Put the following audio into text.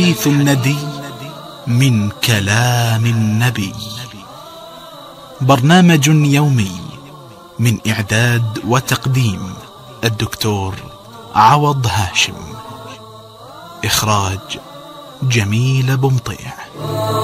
الحديث الندي من كلام النبي. برنامج يومي من إعداد وتقديم الدكتور عوض هاشم. إخراج جميل بمطيع.